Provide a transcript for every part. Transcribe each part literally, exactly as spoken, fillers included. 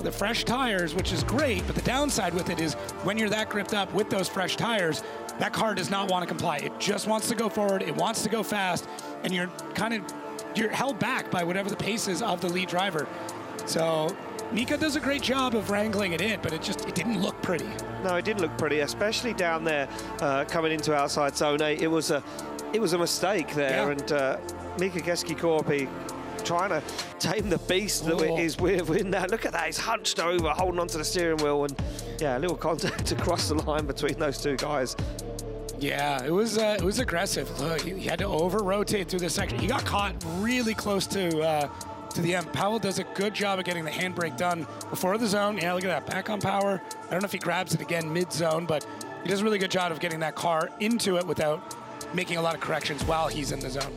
the fresh tires, which is great, but the downside with it is when you're that gripped up with those fresh tires, that car does not want to comply. It just wants to go forward, it wants to go fast, and you're kind of, you're held back by whatever the pace is of the lead driver. So Mika does a great job of wrangling it in, but it just, it didn't look pretty. No, it didn't look pretty, especially down there uh, coming into outside zone eight. It was a, it was a mistake there, yeah. and uh, Mika Keski-Korpi trying to tame the beast that Ooh. is with him now. Look at that, he's hunched over, holding onto the steering wheel, and yeah, a little contact across the line between those two guys. Yeah, it was uh, it was aggressive. Look, he, he had to over-rotate through this section. He got caught really close to uh, to the end. Powell does a good job of getting the handbrake done before the zone. Yeah, look at that, back on power. I don't know if he grabs it again mid-zone, but he does a really good job of getting that car into it without making a lot of corrections while he's in the zone.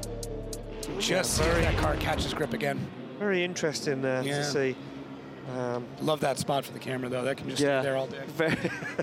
Just yeah, see if that car catches grip again. Very interesting uh, yeah. to see. Um, Love that spot for the camera, though. That can just yeah, stay there all day. Very,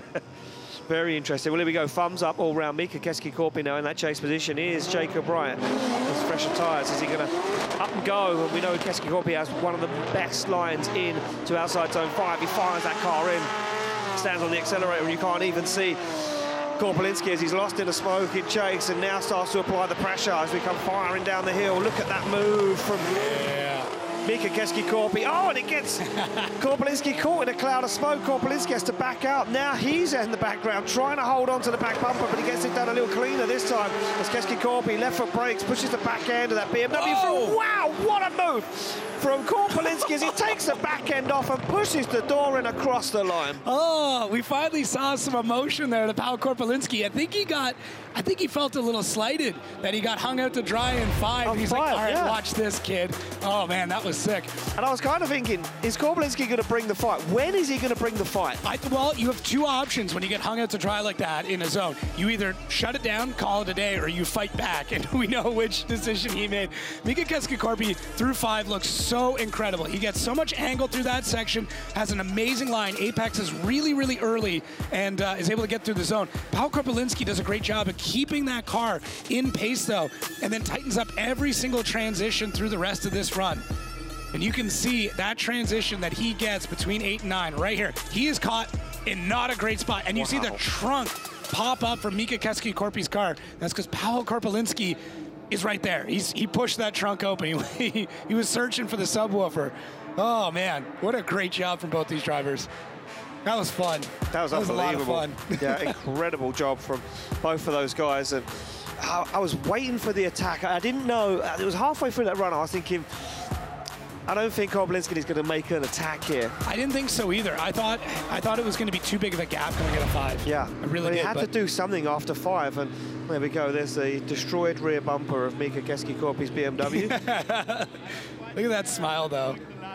very interesting. Well, here we go. Thumbs up all round. Mika Keski-Korpi now in that chase position. Here's Jacob Bryant. Those fresher tyres. Is he going to up and go? And we know Keski-Korpi has one of the best lines in to outside zone five. He fires that car in, stands on the accelerator, and you can't even see Korpelinski as he's lost in a smoking chase and now starts to apply the pressure as we come firing down the hill. Look at that move from yeah. Mika Keski-Korpi. Oh, and it gets Korpelinski caught in a cloud of smoke. Korpelinski has to back out. Now he's in the background trying to hold on to the back bumper, but he gets it done a little cleaner this time as Keski-Korpi left foot brakes, pushes the back end of that B M W oh. through. Wow, what a move from Korpelinski as he takes the back end off and pushes the door in across the line. Oh, we finally saw some emotion there to Powell Korpelinski. I think he got, I think he felt a little slighted that he got hung out to dry in five. On He's five, like, all right, yeah. watch this, kid. Oh, man, that was sick. And I was kind of thinking, is Korpelinski going to bring the fight? When is he going to bring the fight? I, well, you have two options when you get hung out to dry like that in a zone. You either shut it down, call it a day, or you fight back, and we know which decision he made. Mika Keski-Korpi through five looks so incredible. He gets so much angle through that section, has an amazing line, apexes really, really early, and uh, is able to get through the zone. Powell Korpelinski does a great job of keeping that car in pace, though, and then tightens up every single transition through the rest of this run. And you can see that transition that he gets between eight and nine right here. He is caught in not a great spot. And you wow. see the trunk pop up from Mika Keski-Korpi's car. That's because Powell Korpelinski is right there. He's, he pushed that trunk open. He, he, he was searching for the subwoofer. Oh, man. What a great job from both these drivers. That was fun. That was that unbelievable. Was a lot of fun. Yeah, incredible job from both of those guys. And I, I was waiting for the attack. I didn't know. It was halfway through that run. I was thinking, I don't think Korpelinski is going to make an attack here. I didn't think so either. I thought I thought it was going to be too big of a gap going to get a five. Yeah, I really but did. He had but... to do something after five, and there we go. There's the destroyed rear bumper of Mika Keski-Korpi's B M W. Look at that smile, though.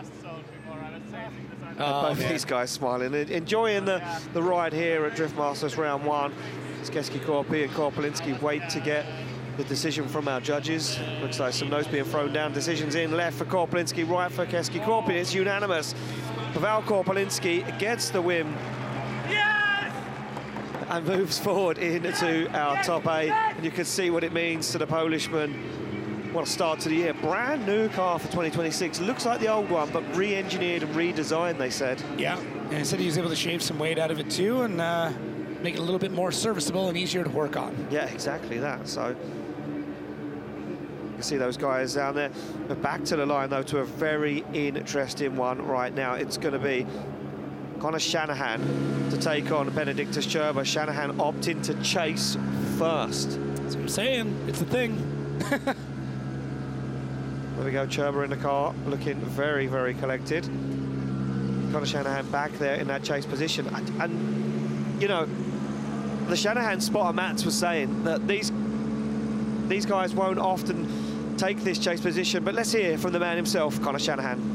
Oh, both man. These guys smiling, enjoying the, the ride here at Drift Masters round one. As Keski-Korpi and Korpelinski wait to get the decision from our judges. Looks like some notes being thrown down. Decisions in, left for Korpelinski, right for Keski-Korpi. It's unanimous. Pavel Korpelinski gets the win. Yes! And moves forward into our top eight. And you can see what it means to the Polishman. What a start to the year. Brand new car for twenty twenty-six. Looks like the old one, but re-engineered and redesigned, they said. Yeah, and he said he was able to shave some weight out of it too, and uh, make it a little bit more serviceable and easier to work on. Yeah, exactly that. So you can see those guys down there. But back to the line, though, to a very interesting one right now. It's going to be Connor Shanahan to take on Benedictus Cerba. Shanahan opting to chase first. That's what I'm saying. It's the thing. There we go, Cerba in the car, looking very, very collected. Connor Shanahan back there in that chase position. And, and you know, the Shanahan spotter, Mats, was saying that these, these guys won't often take this chase position, but let's hear from the man himself, Connor Shanahan.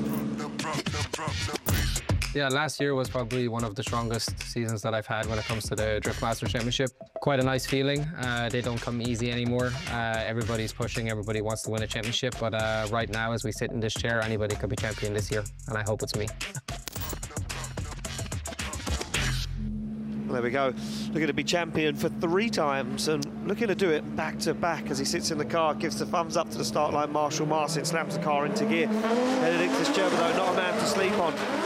Yeah, last year was probably one of the strongest seasons that I've had when it comes to the Drift Masters Championship. Quite a nice feeling. Uh, they don't come easy anymore. Uh, everybody's pushing, everybody wants to win a championship, but uh, right now, as we sit in this chair, anybody could be champion this year, and I hope it's me. Well, there we go. Looking to be champion for three times and looking to do it back to back as he sits in the car, gives the thumbs up to the start line. Marshall Martin slams the car into gear. Benedictus Cerba, though, not a man to sleep on.